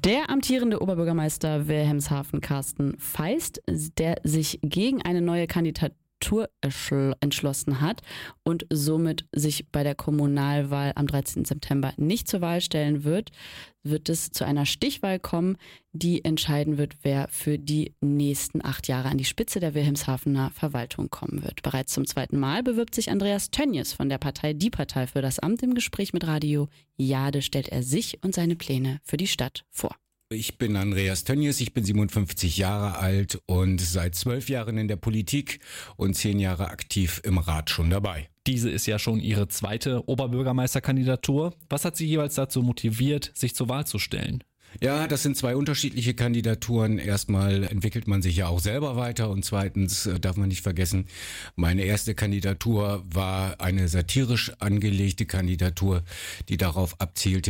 Der amtierende Oberbürgermeister Wilhelmshaven, Carsten Feist, der sich gegen eine neue Kandidatur entschlossen hat und somit sich bei der Kommunalwahl am 13. September nicht zur Wahl stellen wird es zu einer Stichwahl kommen, die entscheiden wird, wer für die nächsten 8 Jahre an die Spitze der Wilhelmshavener Verwaltung kommen wird. Bereits zum 2. Mal bewirbt sich Andreas Tönjes von der Partei Die Partei für das Amt. Im Gespräch mit Radio Jade stellt er sich und seine Pläne für die Stadt vor. Ich bin Andreas Tönjes, ich bin 57 Jahre alt und seit 12 Jahren in der Politik und 10 Jahre aktiv im Rat schon dabei. Diese ist ja schon Ihre zweite Oberbürgermeisterkandidatur. Was hat Sie jeweils dazu motiviert, sich zur Wahl zu stellen? Ja, das sind 2 unterschiedliche Kandidaturen. Erstmal entwickelt man sich ja auch selber weiter und zweitens darf man nicht vergessen, meine erste Kandidatur war eine satirisch angelegte Kandidatur, die darauf abzielte,